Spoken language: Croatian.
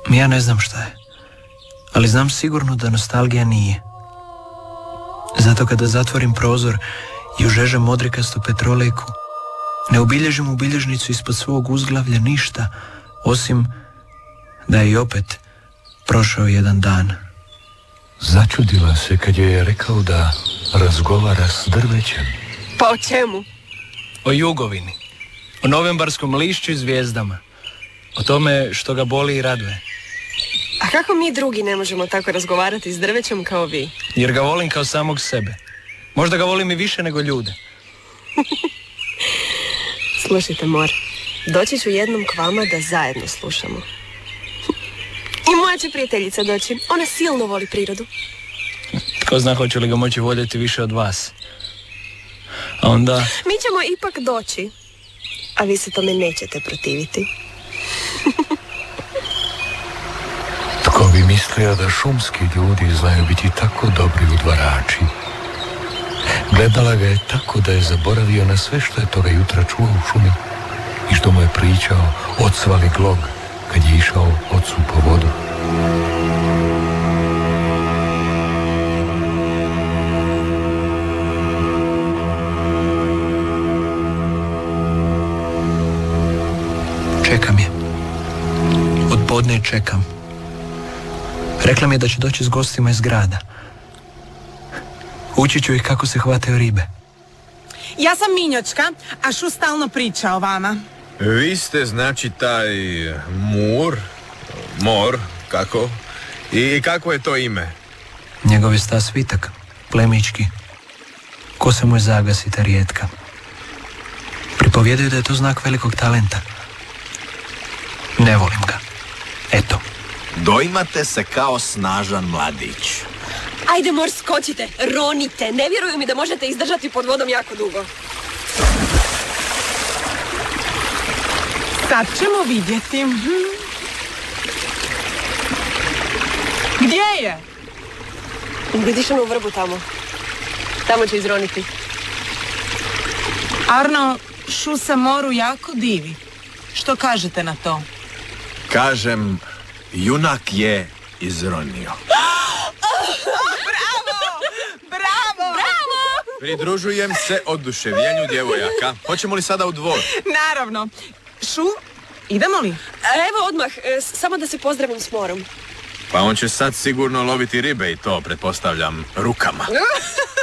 Ja ne znam šta je, ali znam sigurno da nostalgija nije. Zato kada zatvorim prozor i užežem modrikastu petrolejku, ne obilježim u bilježnicu ispod svog uzglavlja ništa, osim da je i opet prošao jedan dan. Začudila se kad joj je rekao da razgovara s drvećem. Pa o čemu? O jugovini, o novembarskom lišću i zvijezdama, o tome što ga boli i raduje. A kako mi drugi ne možemo tako razgovarati s drvećem kao vi? Jer ga volim kao samog sebe. Možda ga volim i više nego ljude. Slušajte, Mor, doći ću jednom k vama da zajedno slušamo. I moja će prijateljica doći. Ona silno voli prirodu. Tko zna hoće li ga moći voljeti više od vas. A onda... Mi ćemo ipak doći. A vi se tome nećete protiviti. Tko bi mislio da šumski ljudi znaju biti tako dobri udvarači? Gledala ga je tako da je zaboravio na sve što je toga jutra čuo u šumi i što mu je pričao ocvali glog kad je išao ocu po vodu. Čekam je. Od podne čekam. Rekla mi je da će doći s gostima iz grada. Učit ću ih kako se hvataju ribe. Ja sam Minjočka, a Šu stalno priča o vama. Vi ste znači taj Mor, kako? I kako je to ime? Njegov je sta svitak, plemički. Kosa mu je zagasita rijetka. Pripovjedaju da je to znak velikog talenta. Ne volim ga. Eto. Doimate se kao snažan mladić. Ajde, Mor, skočite, ronite. Ne vjeruju mi da možete izdržati pod vodom jako dugo. Sad ćemo vidjeti. Gdje je? Vidiš onu vrbu tamo. Tamo će izroniti. Arno, Šu se Moru jako divi. Što kažete na to? Kažem, junak je izronio. Pridružujem se oduševljenju djevojaka. Hoćemo li sada u dvor? Naravno. Šu, idemo li? Evo odmah, samo da se pozdravim s Morom. Pa on će sad sigurno loviti ribe i to, pretpostavljam, rukama.